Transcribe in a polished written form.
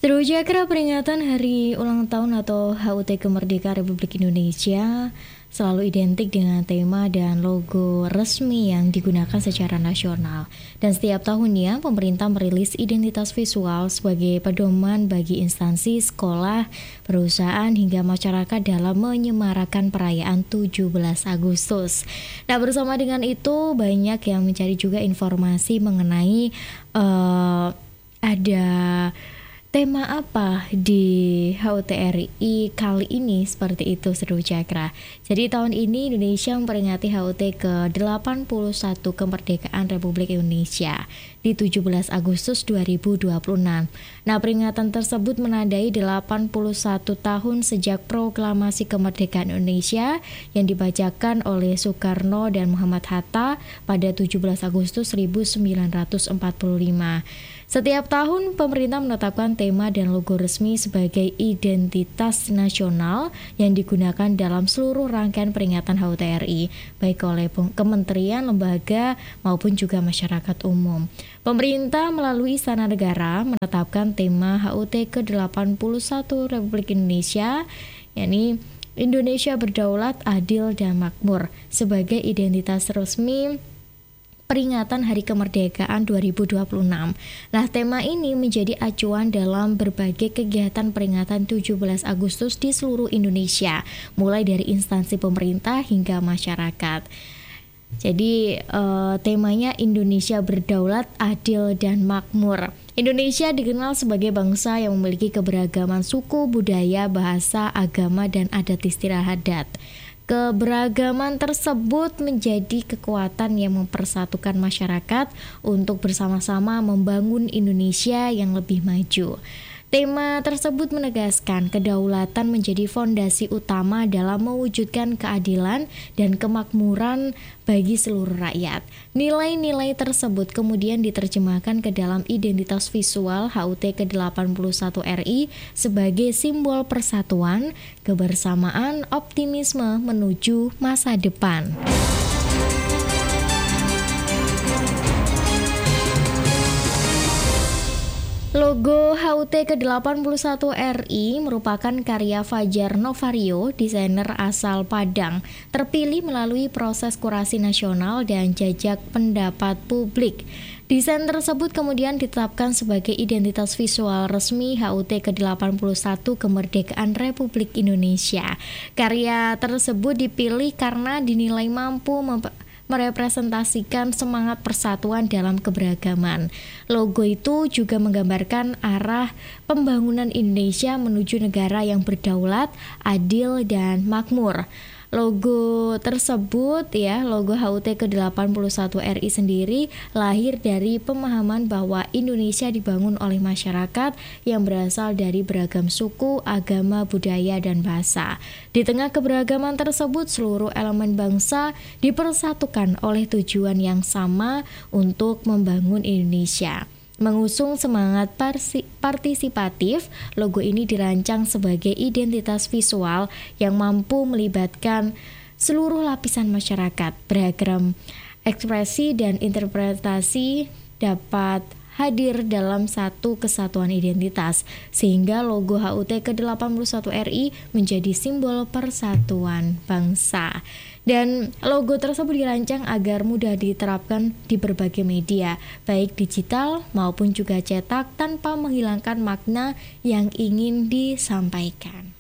Terujak peringatan Hari Ulang Tahun atau HUT Kemerdekaan Republik Indonesia selalu identik dengan tema dan logo resmi yang digunakan secara nasional. Dan setiap tahunnya pemerintah merilis identitas visual sebagai pedoman bagi instansi, sekolah, perusahaan hingga masyarakat dalam menyemarakan perayaan 17 Agustus. Nah, bersama dengan itu banyak yang mencari juga informasi mengenai ada tema apa di HUT RI kali ini, seperti itu Seru Cakra. Jadi tahun ini Indonesia memperingati HUT ke-81 Kemerdekaan Republik Indonesia di 17 Agustus 2026. Nah, peringatan tersebut menandai 81 tahun sejak proklamasi kemerdekaan Indonesia yang dibacakan oleh Soekarno dan Muhammad Hatta pada 17 Agustus 1945. Setiap tahun pemerintah menetapkan tema dan logo resmi sebagai identitas nasional yang digunakan dalam seluruh rangkaian peringatan HUT RI, baik oleh kementerian, lembaga, maupun juga masyarakat umum. Pemerintah melalui Istana Negara menetapkan tema HUT ke-81 Republik Indonesia, yakni Indonesia Berdaulat, Adil, dan Makmur, sebagai identitas resmi peringatan Hari Kemerdekaan 2026. Nah, tema ini menjadi acuan dalam berbagai kegiatan peringatan 17 Agustus di seluruh Indonesia, mulai dari instansi pemerintah hingga masyarakat. Jadi temanya Indonesia Berdaulat, Adil, dan Makmur. Indonesia dikenal sebagai bangsa yang memiliki keberagaman suku, budaya, bahasa, agama, dan adat istiadat. Keberagaman tersebut menjadi kekuatan yang mempersatukan masyarakat untuk bersama-sama membangun Indonesia yang lebih maju. Tema tersebut menegaskan kedaulatan menjadi fondasi utama dalam mewujudkan keadilan dan kemakmuran bagi seluruh rakyat. Nilai-nilai tersebut kemudian diterjemahkan ke dalam identitas visual HUT ke-81 RI sebagai simbol persatuan, kebersamaan, optimisme menuju masa depan. Logo HUT ke-81 RI merupakan karya Fajar Novario, desainer asal Padang, terpilih melalui proses kurasi nasional dan jajak pendapat publik. Desain tersebut kemudian ditetapkan sebagai identitas visual resmi HUT ke-81 Kemerdekaan Republik Indonesia. Karya tersebut dipilih karena dinilai mampu merepresentasikan semangat persatuan dalam keberagaman. Logo itu juga menggambarkan arah pembangunan Indonesia menuju negara yang berdaulat, adil, dan makmur. Logo tersebut logo HUT ke-81 RI sendiri lahir dari pemahaman bahwa Indonesia dibangun oleh masyarakat yang berasal dari beragam suku, agama, budaya, dan bahasa. Di tengah keberagaman tersebut, seluruh elemen bangsa dipersatukan oleh tujuan yang sama untuk membangun Indonesia. Mengusung semangat partisipatif, logo ini dirancang sebagai identitas visual yang mampu melibatkan seluruh lapisan masyarakat. Beragam ekspresi dan interpretasi dapat hadir dalam satu kesatuan identitas, sehingga logo HUT ke-81 RI menjadi simbol persatuan bangsa. Dan logo tersebut dirancang agar mudah diterapkan di berbagai media, baik digital maupun juga cetak, tanpa menghilangkan makna yang ingin disampaikan.